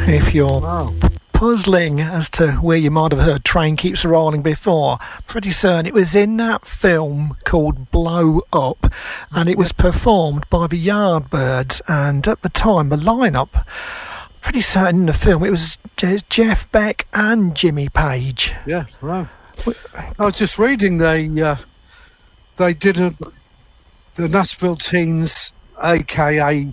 If you're puzzling as to where you might have heard Train Keeps Rolling before, pretty certain it was in that film called Blow Up, and it was performed by the Yardbirds, and at the time the lineup, pretty certain in the film it was Jeff Beck and Jimmy Page. Yeah, right. I was just reading they did the Nashville Teens, aka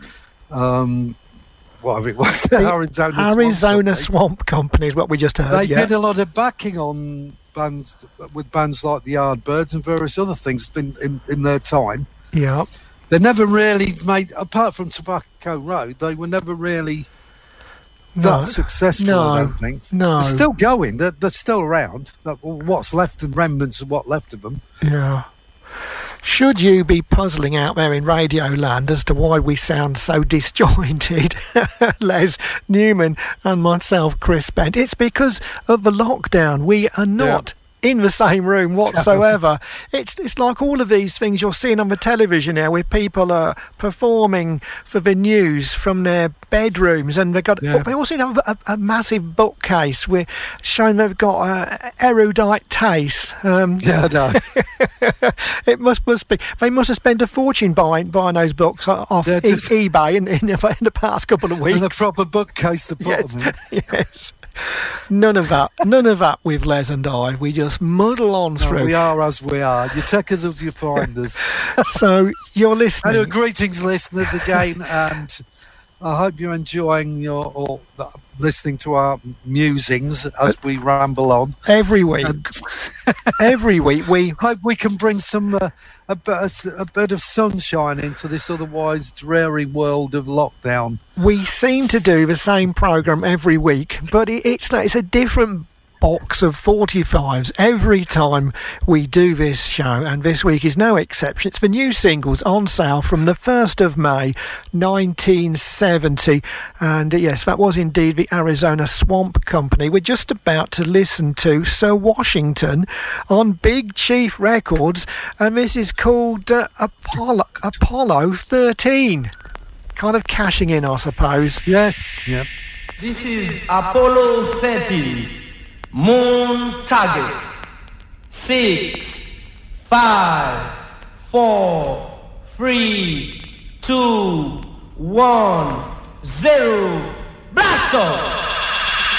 whatever it was, Arizona Swamp Company is what we just heard. They did a lot of backing on bands with bands like the Yardbirds and various other things in their time. Yeah, they never really made, apart from Tobacco Road, they were never really that successful. I don't think. No, they're still going. They're still around. What's left, and remnants of what left of them. Yeah. Should you be puzzling out there in Radio Land as to why we sound so disjointed, Les Newman and myself, Chris Bent, it's because of the lockdown. We are not in the same room whatsoever. It's like all of these things you're seeing on the television now, where people are performing for the news from their bedrooms, and they also have a massive bookcase. We're showing they've got erudite taste. It must be. They must have spent a fortune buying those books off eBay in the past couple of weeks. And a proper bookcase to put them in. Yes. None of that with Les and I. We just muddle on through. We are as we are. You take us as you find us. So you're listening. Anyway, greetings, listeners, again, and I hope you're enjoying listening to our musings as we ramble on every week. Every week we hope we can bring some a bit of sunshine into this otherwise dreary world of lockdown. We seem to do the same programme every week, but it's a different box of 45s every time we do this show, and this week is no exception. It's the new singles on sale from the 1st of May 1970, and yes, that was indeed the Arizona Swamp Company. We're just about to listen to Sir Washington on Big Chief Records, and this is called Apollo 13. Kind of cashing in, I suppose. Yes, yep. This is Apollo 13. Moon target 6, 5, 4, 3, 2, 1, 0. Blast off!